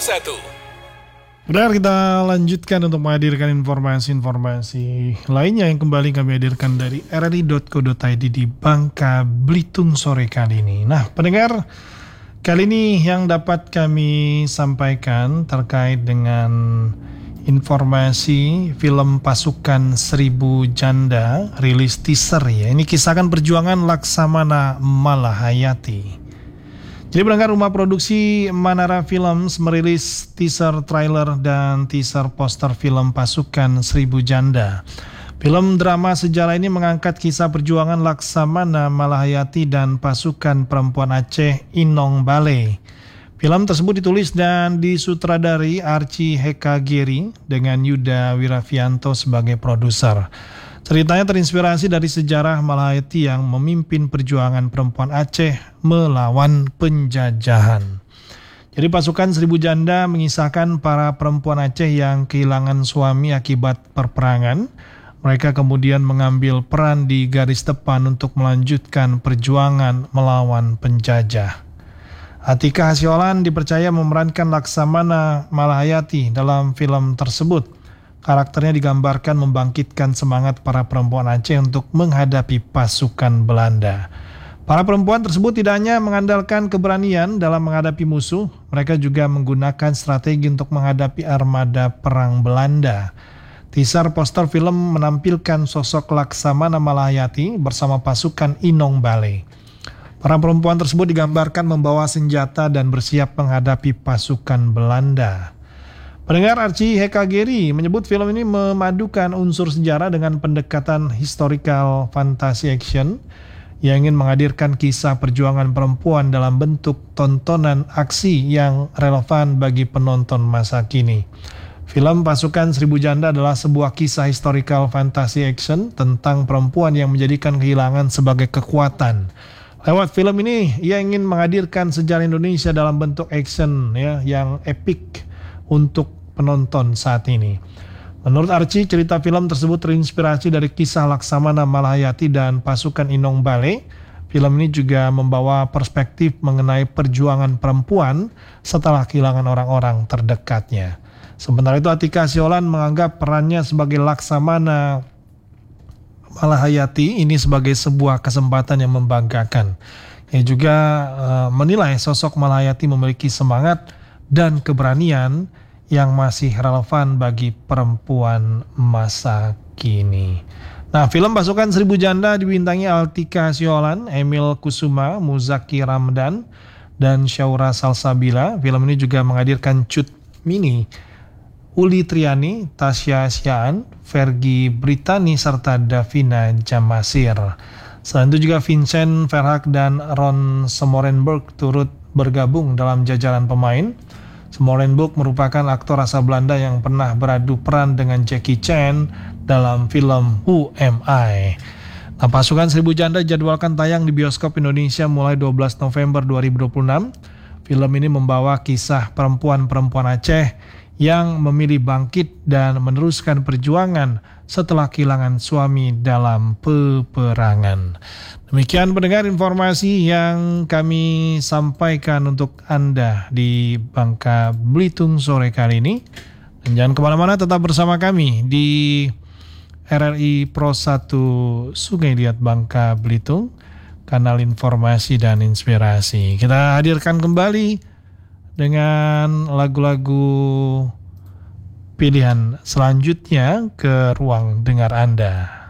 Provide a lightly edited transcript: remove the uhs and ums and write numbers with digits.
Benar, kita lanjutkan untuk menghadirkan informasi-informasi lainnya yang kembali kami hadirkan dari rri.co.id di Bangka Belitung sore kali ini. Nah, pendengar, kali ini yang dapat kami sampaikan terkait dengan informasi film Pasukan Seribu Janda rilis teaser ya. Ini kisahkan perjuangan Laksamana Malahayati. Jadi pendengar, rumah produksi Manara Films merilis teaser trailer dan teaser poster film Pasukan Seribu Janda. Film drama sejarah ini mengangkat kisah perjuangan Laksamana Malahayati dan pasukan perempuan Aceh Inong Bale. Film tersebut ditulis dan disutradari Archie Hekagiri dengan Yuda Wirafianto sebagai produser. Ceritanya terinspirasi dari sejarah Malahayati yang memimpin perjuangan perempuan Aceh melawan penjajahan. Jadi pasukan Seribu Janda mengisahkan para perempuan Aceh yang kehilangan suami akibat perperangan. Mereka kemudian mengambil peran di garis depan untuk melanjutkan perjuangan melawan penjajah. Atika Hasyolan dipercaya memerankan Laksamana Malahayati dalam film tersebut. Karakternya digambarkan membangkitkan semangat para perempuan Aceh untuk menghadapi pasukan Belanda. Para perempuan tersebut tidak hanya mengandalkan keberanian dalam menghadapi musuh, mereka juga menggunakan strategi untuk menghadapi armada perang Belanda. Teaser poster film menampilkan sosok Laksamana Malahayati bersama pasukan Inong Bale. Para perempuan tersebut digambarkan membawa senjata dan bersiap menghadapi pasukan Belanda. Pendengar, Archie Hekagiri menyebut film ini memadukan unsur sejarah dengan pendekatan historical fantasy action yang ingin menghadirkan kisah perjuangan perempuan dalam bentuk tontonan aksi yang relevan bagi penonton masa kini. Film Pasukan Seribu Janda adalah sebuah kisah historical fantasy action tentang perempuan yang menjadikan kehilangan sebagai kekuatan. Lewat film ini, ia ingin menghadirkan sejarah Indonesia dalam bentuk action ya, yang epik untuk penonton saat ini. Menurut Archie, cerita film tersebut terinspirasi dari kisah Laksamana Malahayati dan pasukan Inong Bale. Film ini juga membawa perspektif mengenai perjuangan perempuan setelah kehilangan orang-orang terdekatnya. Sementara itu, Atika Siolan menganggap perannya sebagai Laksamana Malahayati ini sebagai sebuah kesempatan yang membanggakan. Ia juga menilai sosok Malahayati memiliki semangat dan keberanian yang masih relevan bagi perempuan masa kini. Nah, film Pasukan Seribu Janda dibintangi Atika Siolan, Emil Kusuma, Muzaki Ramdan, dan Syaura Salsabila. Film ini juga menghadirkan Cut Mini, Uli Triani, Tasya Siaan, Fergie Britani, serta Davina Jamasir. Selain itu juga Vincent Verhaak dan Ron Smorenburg turut bergabung dalam jajaran pemain. Smorenburg merupakan aktor asal Belanda yang pernah beradu peran dengan Jackie Chan dalam film Who Am I? Nah, Pasukan Seribu Janda dijadwalkan tayang di bioskop Indonesia mulai 12 November 2026. Film ini membawa kisah perempuan-perempuan Aceh yang memilih bangkit dan meneruskan perjuangan setelah kehilangan suami dalam peperangan. Demikian pendengar informasi yang kami sampaikan untuk Anda di Bangka Belitung sore kali ini. Dan jangan kemana-mana, tetap bersama kami di RRI Pro 1 Sungai Liat Bangka Belitung, kanal informasi dan inspirasi. Kita hadirkan kembali dengan lagu-lagu pilihan selanjutnya ke ruang dengar Anda.